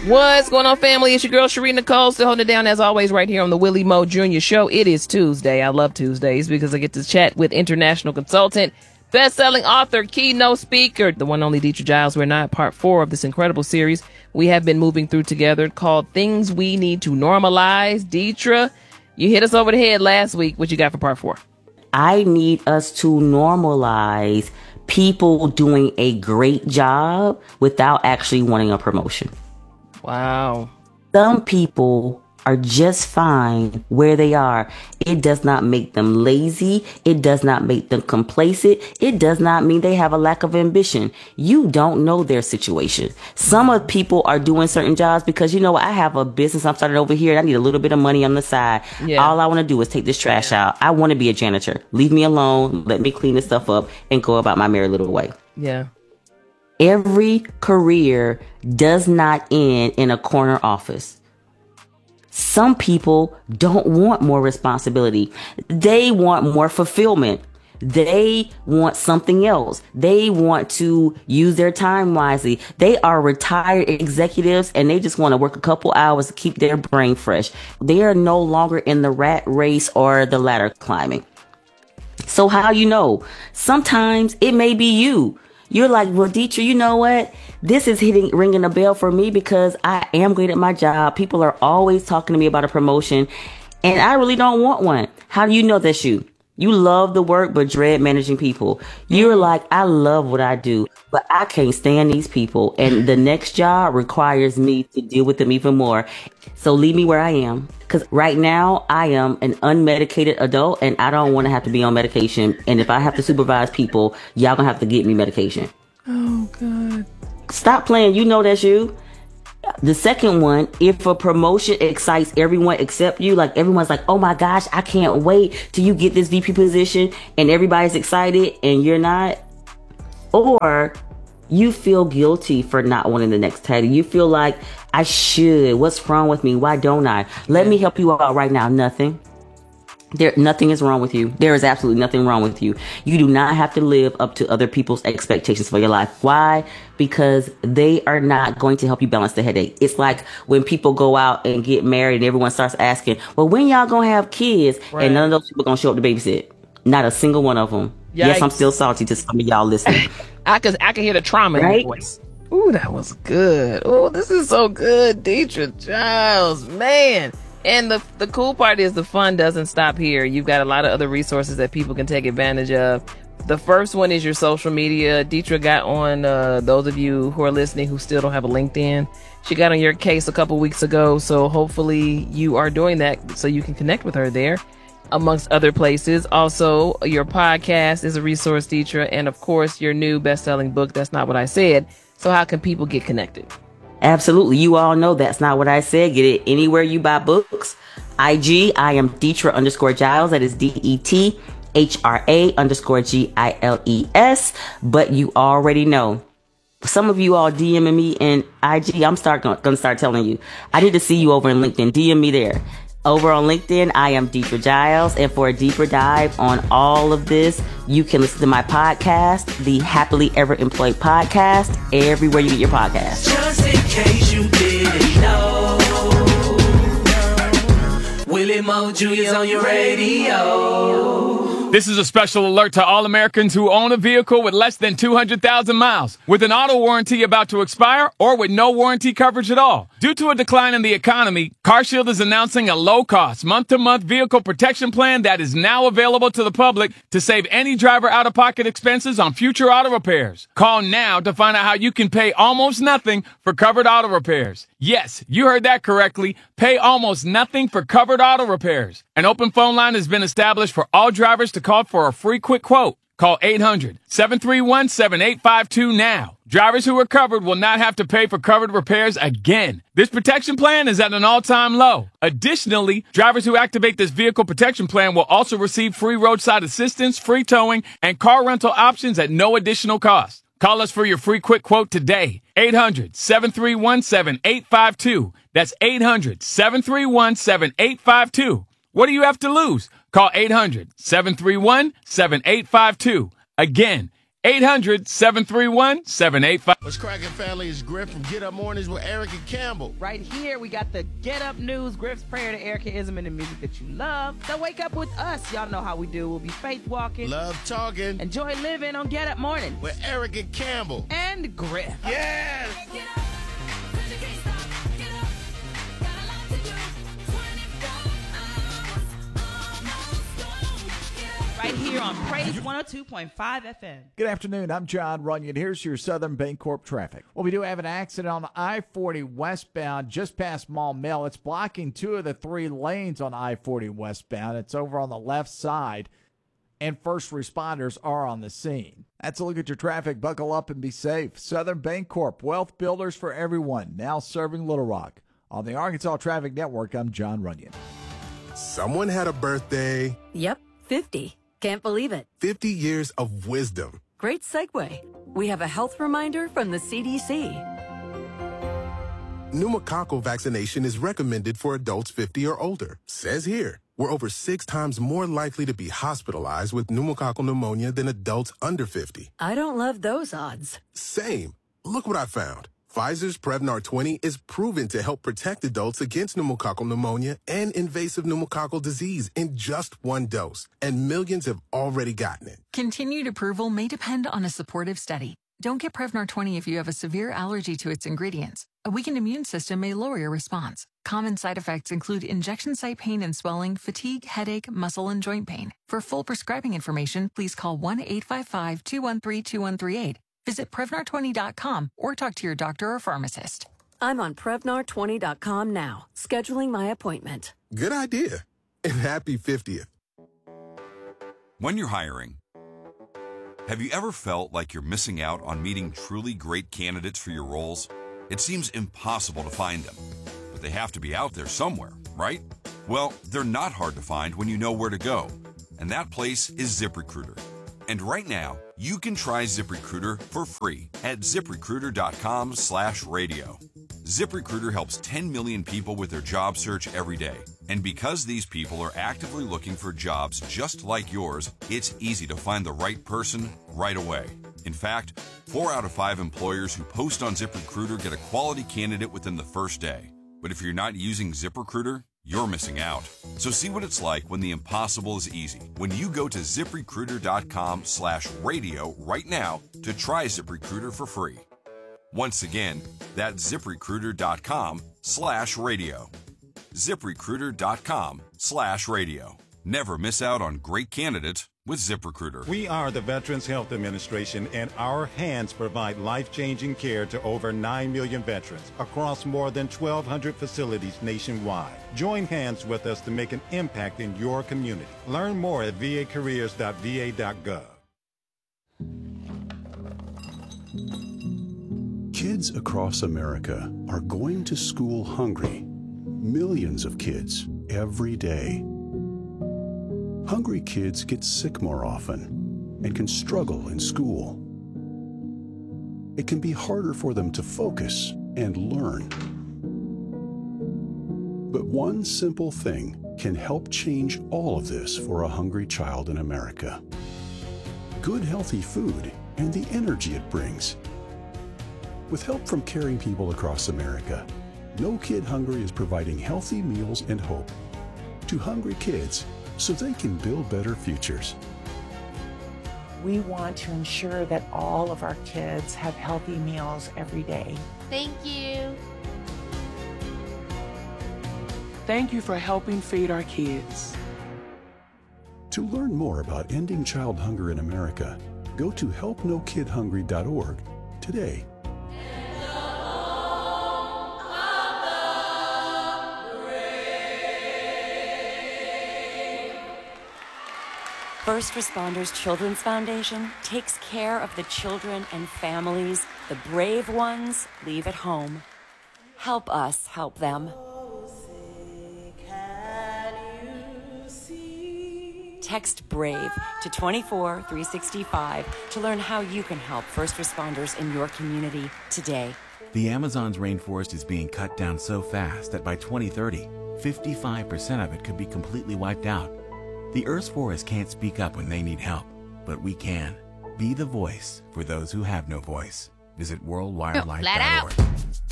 What's going on, family? It's your girl, Sheree Nicole, still holding it down as always right here on the Willie Mo Jr. Show. It is Tuesday. I love Tuesdays because I get to chat with international consultant, best-selling author, keynote speaker, the one and only Deetra Giles. We're now at part 4 of this incredible series we have been moving through together called Things We Need to Normalize. Deetra, you hit us over the head last week. What you got for part 4? I need us to normalize people doing a great job without actually wanting a promotion. Wow. Some people are just fine where they are. It does not make them lazy. It does not make them complacent. It does not mean they have a lack of ambition. You don't know their situation. Some of people are doing certain jobs because, you know, I have a business I'm starting over here. I need a little bit of money on the side. Yeah. All I want to do is take this trash out. I want to be a janitor. Leave me alone. Let me clean this stuff up and go about my merry little way. Yeah. Every career does not end in a corner office. Some people don't want more responsibility. They want more fulfillment. They want something else. They want to use their time wisely. They are retired executives and they just want to work a couple hours to keep their brain fresh. They are no longer in the rat race or the ladder climbing. So how you know? Sometimes it may be you. You're like, well, Deetra, you know what? This is ringing a bell for me because I am great at my job. People are always talking to me about a promotion and I really don't want one. How do you know that's you? You love the work, but dread managing people. You're like, I love what I do, but I can't stand these people. And the next job requires me to deal with them even more. So leave me where I am. Because right now I am an unmedicated adult and I don't want to have to be on medication. And if I have to supervise people, y'all gonna have to get me medication. Oh, God. Stop playing. You know that's you. The second one, if a promotion excites everyone except you, like everyone's like, oh my gosh, I can't wait till you get this VP position and everybody's excited and you're not. Or you feel guilty for not wanting the next title. You feel like I should. What's wrong with me? Why don't I? Let me help you out right now. Nothing. Nothing is wrong with you. There is absolutely nothing wrong with you. You do not have to live up to other people's expectations for your life. Why? Because they are not going to help you balance the headache. It's like when people go out and get married and everyone starts asking, well, when y'all gonna have kids? Right. And none of those people gonna show up to babysit. Not a single one of them. Yikes. Yes, I'm still salty to some of y'all listening. I can hear the trauma in your voice. Ooh, that was good. Ooh, this is so good, Deetra Giles, man. And the cool part is the fun doesn't stop here. You've got a lot of other resources that people can take advantage of. The first one is your social media. Deetra got on, those of you who are listening who still don't have a LinkedIn, she got on your case a couple weeks ago. So hopefully you are doing that so you can connect with her there, amongst other places. Also, your podcast is a resource, Deetra. And of course, your new best-selling book, That's Not What I Said. So how can people get connected? Absolutely. You all know That's Not What I Said. Get it anywhere you buy books. IG, I am Deetra_Giles. That is DETHRA_GILES. But you already know. Some of you all DMing me in IG. I'm gonna start telling you. I need to see you over in LinkedIn. DM me there. Over on LinkedIn, I am Deetra Giles. And for a deeper dive on all of this, you can listen to my podcast, the Happily Ever Employed Podcast, everywhere you get your podcast. Just in case you didn't know, Willie Mo Jr. is on your radio. This is a special alert to all Americans who own a vehicle with less than 200,000 miles, with an auto warranty about to expire, or with no warranty coverage at all. Due to a decline in the economy, CarShield is announcing a low-cost, month-to-month vehicle protection plan that is now available to the public to save any driver out-of-pocket expenses on future auto repairs. Call now to find out how you can pay almost nothing for covered auto repairs. Yes, you heard that correctly. Pay almost nothing for covered auto repairs. An open phone line has been established for all drivers to call for a free quick quote. Call 800-731-7852 now. Drivers who are covered will not have to pay for covered repairs again. This protection plan is at an all-time low. Additionally, drivers who activate this vehicle protection plan will also receive free roadside assistance, free towing, and car rental options at no additional cost. Call us for your free quick quote today. 800-731-7852. That's 800-731-7852. What do you have to lose? Call 800-731-7852. Again, 800-731-7855. What's cracking, family? It's Griff from Get Up Mornings with Erica Campbell. Right here, we got the Get Up News, Griff's prayer to Erica Ism and the music that you love. So wake up with us. Y'all know how we do. We'll be faith walking, Love talking, enjoy living on Get Up Morning with Erica Campbell. and Griff. Yes! Right here on Praise 102.5 FM. Good afternoon. I'm John Runyon. Here's your Southern Bancorp traffic. Well, we do have an accident on the I-40 westbound just past Maumelle. It's blocking 2 of the 3 lanes on I-40 westbound. It's over on the left side, and first responders are on the scene. That's a look at your traffic. Buckle up and be safe. Southern Bancorp, wealth builders for everyone, now serving Little Rock. On the Arkansas Traffic Network, I'm John Runyon. Someone had a birthday. Yep, 50. Can't believe it. 50 years of wisdom. Great segue. We have a health reminder from the CDC. Pneumococcal vaccination is recommended for adults 50 or older. Says here, we're over 6 times more likely to be hospitalized with pneumococcal pneumonia than adults under 50. I don't love those odds. Same. Look what I found. Pfizer's Prevnar 20 is proven to help protect adults against pneumococcal pneumonia and invasive pneumococcal disease in just 1 dose, and millions have already gotten it. Continued approval may depend on a supportive study. Don't get Prevnar 20 if you have a severe allergy to its ingredients. A weakened immune system may lower your response. Common side effects include injection site pain and swelling, fatigue, headache, muscle, and joint pain. For full prescribing information, please call 1-855-213-2138. Visit Prevnar20.com or talk to your doctor or pharmacist. I'm on Prevnar20.com now, scheduling my appointment. Good idea. And happy 50th. When you're hiring, have you ever felt like you're missing out on meeting truly great candidates for your roles? It seems impossible to find them, but they have to be out there somewhere, right? Well, they're not hard to find when you know where to go, and that place is ZipRecruiter. And right now, you can try ZipRecruiter for free at ZipRecruiter.com/radio. ZipRecruiter helps 10 million people with their job search every day. And because these people are actively looking for jobs just like yours, it's easy to find the right person right away. In fact, 4 out of 5 employers who post on ZipRecruiter get a quality candidate within the first day. But if you're not using ZipRecruiter, you're missing out. So see what it's like when the impossible is easy. When you go to ZipRecruiter.com/radio right now to try ZipRecruiter for free. Once again, that's ZipRecruiter.com/radio. ZipRecruiter.com/radio. Never miss out on great candidates with ZipRecruiter. We are the Veterans Health Administration, and our hands provide life-changing care to over 9 million veterans across more than 1,200 facilities nationwide. Join hands with us to make an impact in your community. Learn more at vacareers.va.gov. Kids across America are going to school hungry. Millions of kids every day. Hungry kids get sick more often and can struggle in school. It can be harder for them to focus and learn. But one simple thing can help change all of this for a hungry child in America. Good, healthy food and the energy it brings. With help from caring people across America, No Kid Hungry is providing healthy meals and hope to hungry kids so they can build better futures. We want to ensure that all of our kids have healthy meals every day. Thank you. Thank you for helping feed our kids. To learn more about ending child hunger in America, go to helpnokidhungry.org today. First Responders Children's Foundation takes care of the children and families the brave ones leave at home. Help us help them. Text BRAVE to 24365 to learn how you can help first responders in your community today. The Amazon's rainforest is being cut down so fast that by 2030, 55% of it could be completely wiped out. The Earth's forests can't speak up when they need help, but we can. Be the voice for those who have no voice. Visit Flat worldwildlife.org. out.